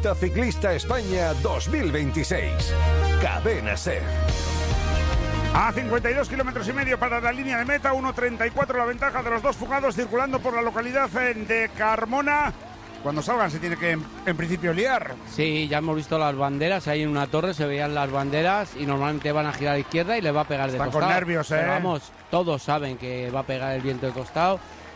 Vuelta Ciclista España 2026. Cadena SER. A 52 kilómetros y medio para la línea de meta, 1.34 la ventaja de los dos fugados circulando por la localidad de Carmona. Cuando salgan se tiene que, en principio, liar. Sí, ya hemos visto las banderas, ahí en una torre se veían las banderas y normalmente van a girar a la izquierda y le va a pegar de costado. Están con nervios, Pero vamos, todos saben que va a pegar el viento de costado.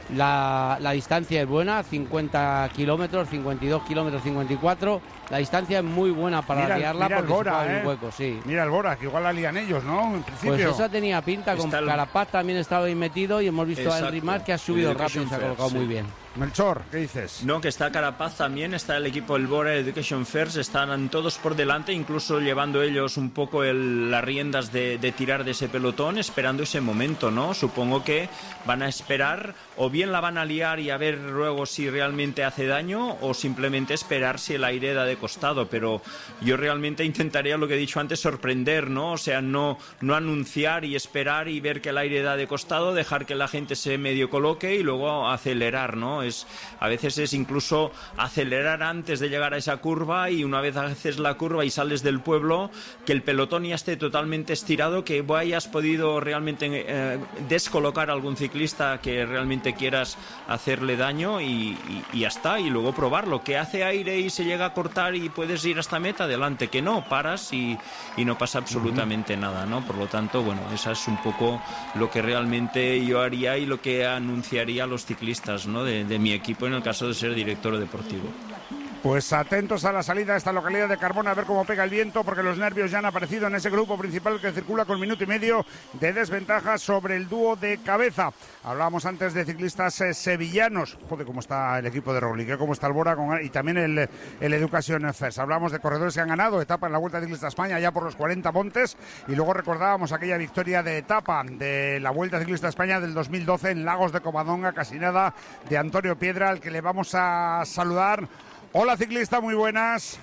La distancia es buena, 50 kilómetros, 52 kilómetros, 54. La distancia es muy buena para liarla porque Bora, se puede un hueco, sí. Mira el Bora, que igual la lían ellos, ¿no? En principio. Pues esa tenía pinta, con Carapaz también estaba ahí metido y hemos visto a Henry Mas que ha subido rápido y se ha colocado muy bien. Melchor, ¿qué dices? No, que está Carapaz también, está el equipo del Bora Education First, están todos por delante, incluso llevando ellos un poco las riendas de tirar de ese pelotón, esperando ese momento, ¿no? Supongo que van a esperar, o bien la van a liar y a ver luego si realmente hace daño, o simplemente esperar si el aire da de costado, pero yo realmente intentaría, lo que he dicho antes, sorprender, ¿no? O sea, no anunciar y esperar y ver que el aire da de costado, dejar que la gente se medio coloque y luego acelerar, ¿no? A veces es incluso acelerar antes de llegar a esa curva, y una vez haces la curva y sales del pueblo, que el pelotón ya esté totalmente estirado, que hayas podido realmente descolocar a algún ciclista que realmente quieras hacerle daño y ya está, y luego probarlo, que hace aire y se llega a cortar y puedes ir hasta meta, adelante, que no, paras y no pasa absolutamente nada, ¿no? Por lo tanto, bueno, esa es un poco lo que realmente yo haría y lo que anunciaría a los ciclistas, ¿no? De mi equipo en el caso de ser director deportivo. Pues atentos a la salida de esta localidad de Carmona, a ver cómo pega el viento, porque los nervios ya han aparecido en ese grupo principal que circula con minuto y medio de desventaja sobre el dúo de cabeza. Hablábamos antes de ciclistas sevillanos. Joder, cómo está el equipo de Roglic, cómo está el Bora y también el Education First. Hablamos de corredores que han ganado etapa en la Vuelta Ciclista España ya por los 40 montes, y luego recordábamos aquella victoria de etapa de la Vuelta Ciclista España del 2012 en Lagos de Covadonga, casi nada, de Antonio Piedra, al que le vamos a saludar. Hola ciclista, muy buenas.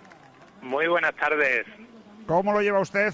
Muy buenas tardes. ¿Cómo lo lleva usted?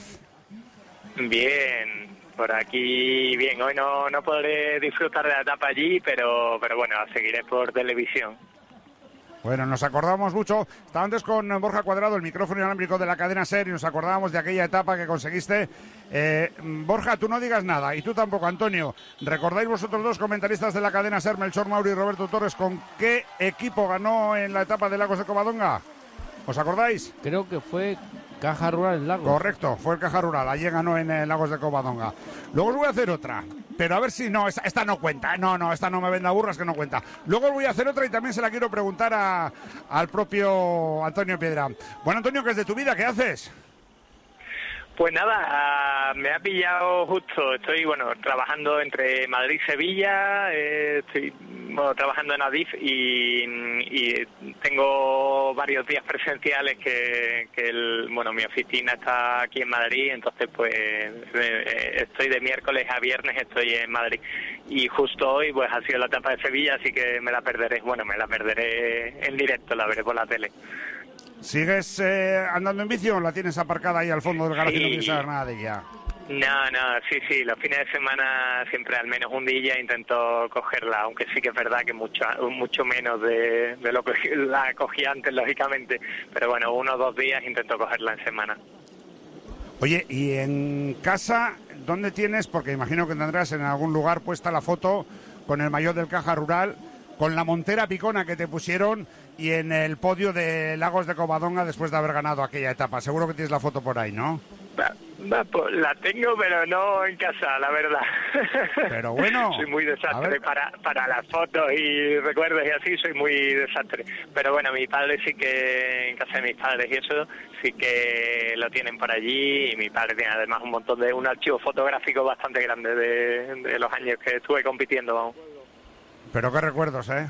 Bien, por aquí bien. Hoy no podré disfrutar de la etapa allí, pero bueno, seguiré por televisión. Bueno, nos acordamos mucho, estaba antes con Borja Cuadrado, el micrófono inalámbrico de la cadena SER, y nos acordábamos de aquella etapa que conseguiste. Borja, tú no digas nada, y tú tampoco, Antonio. ¿Recordáis vosotros dos, comentaristas de la cadena SER, Melchor Mauri y Roberto Torres, con qué equipo ganó en la etapa de Lagos de Covadonga? ¿Os acordáis? Creo que fue Caja Rural en Lagos. Correcto, fue el Caja Rural, allí ganó en Lagos de Covadonga. Luego os voy a hacer otra, pero a ver si no, esta no cuenta. No, esta no me venda burras, que no cuenta. Luego os voy a hacer otra y también se la quiero preguntar al propio Antonio Piedra. Bueno, Antonio, ¿qué es de tu vida? ¿Qué haces? Pues nada, me ha pillado justo. Estoy, trabajando entre Madrid y Sevilla. Estoy trabajando en Adif y tengo varios días presenciales que mi oficina está aquí en Madrid. Entonces, pues estoy de miércoles a viernes, estoy en Madrid. Y justo hoy, pues ha sido la etapa de Sevilla, así que me la perderé. Bueno, me la perderé en directo, la veré por la tele. ¿Sigues andando en bici o la tienes aparcada ahí al fondo del garaje y no quieres saber nada de ella? No, sí, los fines de semana siempre al menos un día intento cogerla, aunque sí que es verdad que mucho menos de lo que la cogí antes, lógicamente, pero bueno, 1 o 2 días intento cogerla en semana. Oye, ¿y en casa dónde tienes? Porque imagino que tendrás en algún lugar puesta la foto con el maillot del Caja Rural, con la montera picona que te pusieron y en el podio de Lagos de Covadonga después de haber ganado aquella etapa. Seguro que tienes la foto por ahí, ¿no? Pues la tengo, pero no en casa, la verdad. Pero bueno. Soy muy desastre para las fotos y recuerdos y así, soy muy desastre. Pero bueno, mi padre sí que, en casa de mis padres y eso, sí que lo tienen por allí. Y mi padre tiene además un archivo fotográfico bastante grande de los años que estuve compitiendo, vamos. Pero qué recuerdos, ¿eh?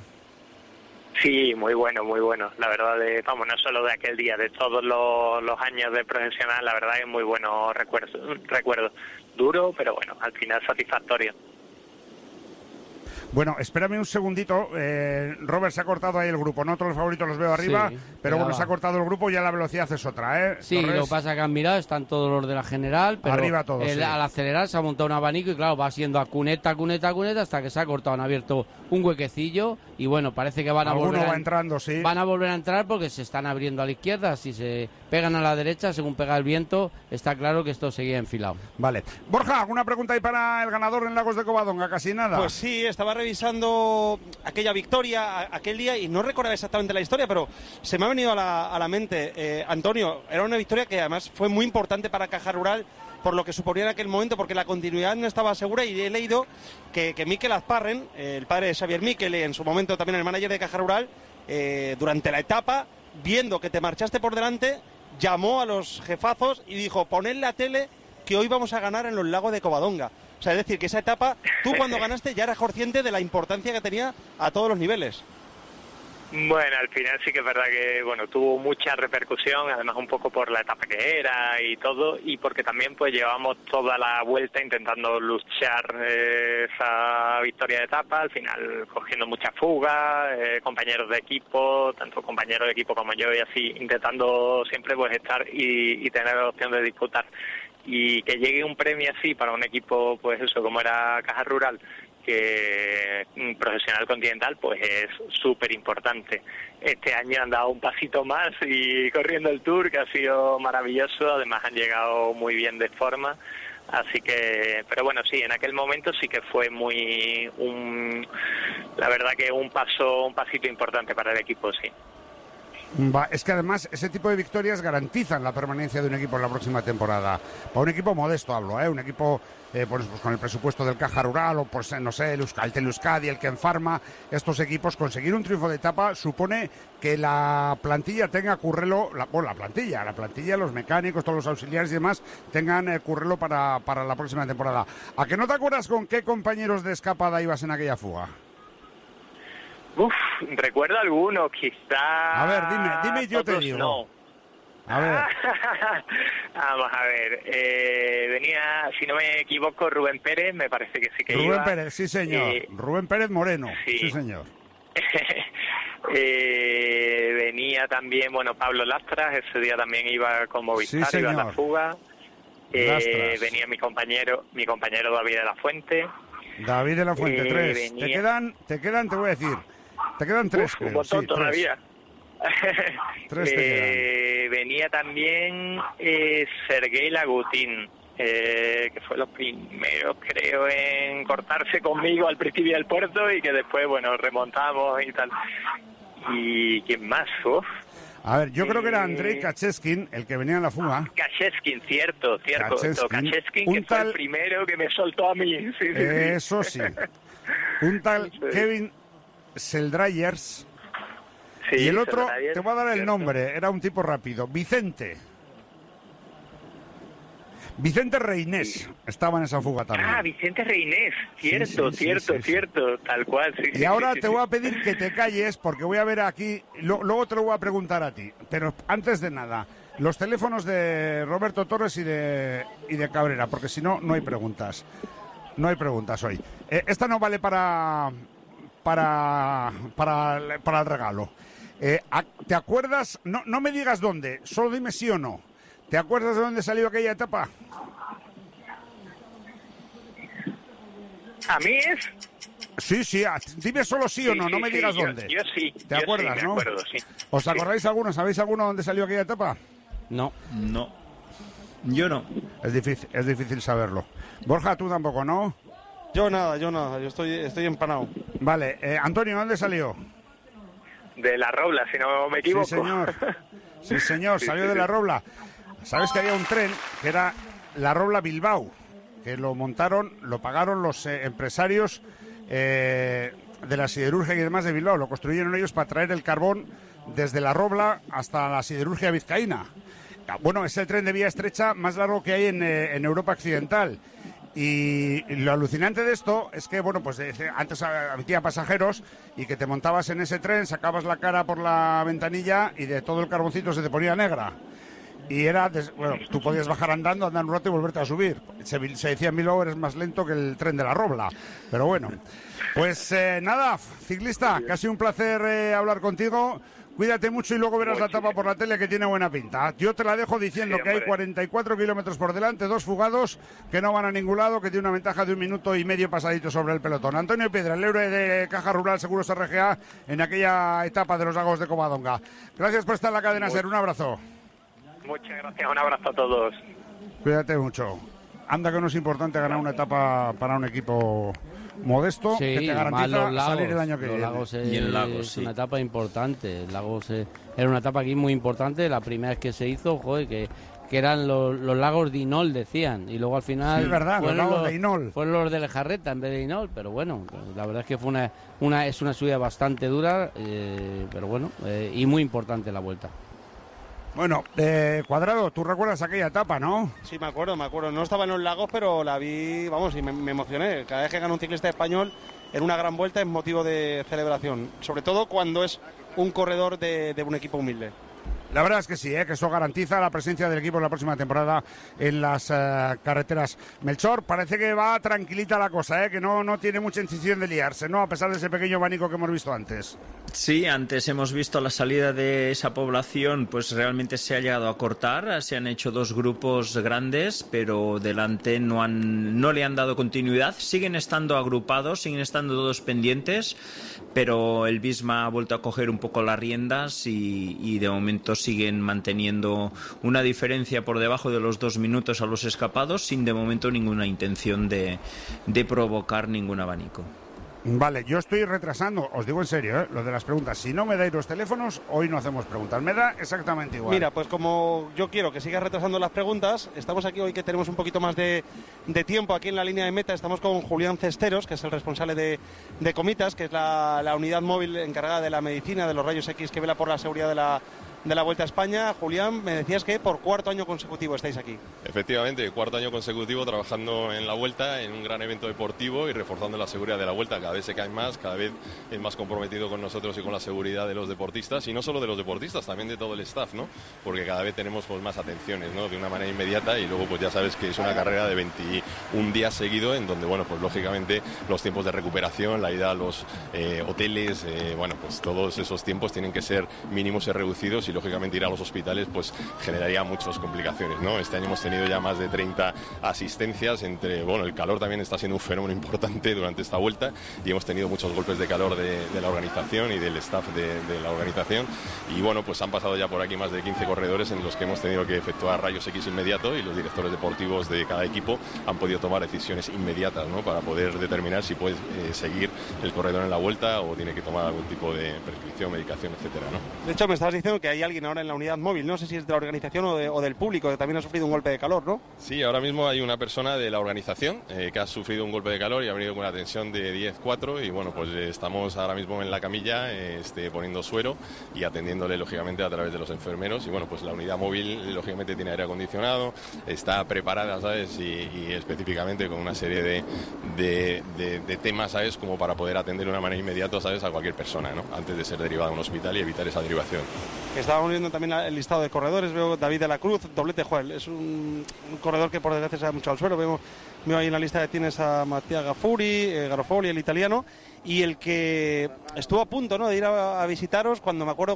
Sí, muy bueno, la verdad, no solo de aquel día, de todos los años de profesional, la verdad es muy bueno recuerdo. Duro, pero bueno, al final satisfactorio. Bueno, espérame un segundito. Robert, se ha cortado ahí el grupo. No todos los favoritos los veo arriba, Sí, pero bueno, va. se ha cortado el grupo y ya la velocidad es otra, ¿eh? Sí, Torres. lo que pasa que han mirado, están todos los de la general, pero Arriba todos, sí. al acelerar se ha montado un abanico y claro, va siendo a cuneta, hasta que se ha cortado, han abierto un huequecillo y bueno, parece que van a Alguno volver va entrando, sí. van a volver a entrar porque se están abriendo a la izquierda, si se pegan a la derecha, según pega el viento, está claro que esto seguía enfilado. Vale. Borja, ¿alguna pregunta ahí para el ganador en Lagos de Covadonga? Casi nada. Pues sí, estaba revisando aquella victoria aquel día y no recordaba exactamente la historia, pero se me ha venido a la mente, Antonio, era una victoria que además fue muy importante para Caja Rural por lo que suponía en aquel momento, porque la continuidad no estaba segura, y he leído que Mikel Azparren, el padre de Xavier Mikel, en su momento también el manager de Caja Rural, durante la etapa, viendo que te marchaste por delante, llamó a los jefazos y dijo: poned la tele que hoy vamos a ganar en los Lagos de Covadonga. O sea, es decir, que esa etapa, tú cuando ganaste ya eras consciente de la importancia que tenía a todos los niveles. Bueno, al final sí que es verdad que bueno, tuvo mucha repercusión, además un poco por la etapa que era y todo, y porque también pues llevamos toda la vuelta intentando luchar esa victoria de etapa, al final cogiendo mucha fuga, compañeros de equipo, tanto compañeros de equipo como yo, y así intentando siempre pues estar y tener la opción de disputar. Y que llegue un premio así para un equipo, pues eso, como era Caja Rural, que profesional continental, pues es súper importante. Este año han dado un pasito más y corriendo el Tour, que ha sido maravilloso, además han llegado muy bien de forma, así que, pero bueno, sí, en aquel momento sí que fue la verdad que un pasito importante para el equipo, sí. Es que además ese tipo de victorias garantizan la permanencia de un equipo en la próxima temporada. Para un equipo modesto hablo, un equipo pues con el presupuesto del Caja Rural o pues no sé, el Euskaltel Euskadi, el Ken Pharma, estos equipos, conseguir un triunfo de etapa supone que la plantilla tenga currelo, la plantilla, los mecánicos, todos los auxiliares y demás tengan currelo para la próxima temporada. ¿A que no te acuerdas con qué compañeros de escapada ibas en aquella fuga? Recuerdo algunos, quizá. A ver, dime y yo te digo. No. A ver. Vamos a ver. Venía, si no me equivoco, Rubén Pérez, me parece que sí que iba. Rubén Pérez, sí señor. Rubén Pérez Moreno, sí señor. Venía también, bueno, Pablo Lastras, ese día también iba con Movistar, sí, iba a la fuga. Venía mi compañero David de la Fuente. David de la Fuente, 3. Venía... Te quedan, te voy a decir. Te quedan 3, creo. Un montón todavía. 3 te quedan. Venía también Sergei Lagutin, que fue los primeros, creo, en cortarse conmigo al principio del puerto y que después, bueno, remontamos y tal. ¿Y quién más? A ver, yo creo que era Andrei Kacheskin, el que venía en la fuga. Kacheskin, cierto. Kacheskin, que fue el primero que me soltó a mí. Sí. Eso sí. Un tal Kevin Seldryers. Sí, y el otro, te voy a dar el nombre, era un tipo rápido. Vicente Reinés estaba en esa fuga también. Vicente Reinés, cierto, tal cual. Sí, y ahora te voy a pedir que te calles porque voy a ver aquí, luego te lo voy a preguntar a ti. Pero antes de nada, los teléfonos de Roberto Torres y de Cabrera, porque si no, no hay preguntas. No hay preguntas hoy. Esta no vale para el regalo. ¿Te acuerdas? No me digas dónde, solo dime sí o no. ¿Te acuerdas de dónde salió aquella etapa? ¿A mí es? Sí, dime solo sí o no, no me digas dónde. Yo sí. ¿Te acuerdas, sí, no? Me acuerdo, sí. ¿Os acordáis alguno? ¿Sabéis alguno dónde salió aquella etapa? No. Yo no. Es difícil saberlo. Borja, tú tampoco, ¿no? Yo nada, yo estoy empanado. Vale, Antonio, ¿dónde salió? De La Robla, si no me equivoco. Sí, señor, salió de La Robla. Sabes que había un tren que era La Robla Bilbao, que lo pagaron los empresarios de la siderurgia y demás de Bilbao, lo construyeron ellos para traer el carbón desde La Robla hasta la siderurgia vizcaína. Bueno, es el tren de vía estrecha más largo que hay en Europa occidental. Y lo alucinante de esto es que, bueno, pues antes había pasajeros y que te montabas en ese tren, sacabas la cara por la ventanilla y de todo el carboncito se te ponía negra. y era, bueno, tú podías bajar andando, andar un rato y volverte a subir. Se decía en Bilbao, eres más lento que el tren de la Robla, pero bueno. Pues nada, ciclista, que ha sido un placer hablar contigo. Cuídate mucho y luego verás la etapa por la tele, que tiene buena pinta. Yo te la dejo diciendo que hay 44 kilómetros por delante, 2 fugados que no van a ningún lado, que tiene una ventaja de 1 minuto y medio pasadito sobre el pelotón. Antonio Piedra, el héroe de Caja Rural Seguros RGA en aquella etapa de los Lagos de Covadonga. Gracias por estar en la cadena SER, un abrazo. Muchas gracias, un abrazo a todos. Cuídate mucho. Anda que no es importante ganar una etapa para un equipo modesto, sí, que te garantiza Lagos, salir el año que viene. Y en Lagos, es una etapa importante. Lagos era una etapa aquí muy importante. La primera vez que se hizo, joder, que eran los Lagos de Inol, decían. Y luego al final sí, es verdad, los Lagos de Inol. Fueron los de Lejarreta en vez de Inol. Pero bueno, la verdad es que fue es una subida bastante dura, pero bueno, y muy importante la vuelta. Bueno, Cuadrado, tú recuerdas aquella etapa, ¿no? Sí, me acuerdo. No estaba en los Lagos, pero la vi, vamos, y me emocioné. Cada vez que gana un ciclista español en una gran vuelta es motivo de celebración. Sobre todo cuando es un corredor de un equipo humilde. La verdad es que sí, que eso garantiza la presencia del equipo en la próxima temporada en las carreteras. Melchor, parece que va tranquilita la cosa, que no tiene mucha intención de liarse, ¿no? A pesar de ese pequeño abanico que hemos visto antes. Sí, antes hemos visto la salida de esa población, pues realmente se ha llegado a cortar, se han hecho 2 grupos grandes, pero delante no le han dado continuidad, siguen estando agrupados, siguen estando todos pendientes, pero el Visma ha vuelto a coger un poco las riendas y de momento siguen manteniendo una diferencia por debajo de los 2 minutos a los escapados, sin de momento ninguna intención de provocar ningún abanico. Vale, yo estoy retrasando, os digo en serio, lo de las preguntas. Si no me dais los teléfonos, hoy no hacemos preguntas. Me da exactamente igual. Mira, pues como yo quiero que sigas retrasando las preguntas, estamos aquí hoy que tenemos un poquito más de tiempo aquí en la línea de meta. Estamos con Julián Cesteros, que es el responsable de Comitas, que es la unidad móvil encargada de la medicina de los rayos X que vela por la seguridad de la Vuelta a España. Julián, me decías que por 4º año consecutivo estáis aquí. Efectivamente, 4º año consecutivo trabajando en la Vuelta, en un gran evento deportivo y reforzando la seguridad de la Vuelta. Cada vez se caen más, cada vez es más comprometido con nosotros y con la seguridad de los deportistas, y no solo de los deportistas, también de todo el staff, ¿no? Porque cada vez tenemos pues más atenciones, ¿no? De una manera inmediata, y luego pues ya sabes que es una carrera de 21 días seguido, en donde, bueno, pues lógicamente los tiempos de recuperación, la ida a los hoteles, bueno, pues todos esos tiempos tienen que ser mínimos y reducidos, y lógicamente ir a los hospitales pues generaría muchas complicaciones, ¿no? Este año hemos tenido ya más de 30 asistencias, bueno, el calor también está siendo un fenómeno importante durante esta vuelta, y hemos tenido muchos golpes de calor de la organización y del staff de la organización, y bueno, pues han pasado ya por aquí más de 15 corredores en los que hemos tenido que efectuar rayos X inmediato, y los directores deportivos de cada equipo han podido tomar decisiones inmediatas, ¿no? Para poder determinar si puede seguir el corredor en la vuelta o tiene que tomar algún tipo de prescripción, medicación, etcétera, ¿no? De hecho, me estabas diciendo que hay alguien ahora en la unidad móvil, no sé si es de la organización o del público, que también ha sufrido un golpe de calor, ¿no? Sí, ahora mismo hay una persona de la organización que ha sufrido un golpe de calor y ha venido con una tensión de 10,4, y bueno, pues estamos ahora mismo en la camilla poniendo suero y atendiéndole lógicamente a través de los enfermeros, y bueno, pues la unidad móvil lógicamente tiene aire acondicionado, está preparada, ¿sabes? Y específicamente con una serie de temas, ¿sabes? Como para poder atender de una manera inmediata, ¿sabes? A cualquier persona, ¿no? Antes de ser derivada a un hospital y evitar esa derivación. Estábamos viendo también el listado de corredores, veo David de la Cruz, doblete, Joel, es un corredor que por desgracia se da mucho al suelo, veo ahí en la lista que tienes a Mattia Garofoli, el italiano, y el que estuvo a punto, ¿no?, de ir a visitaros cuando me acuerdo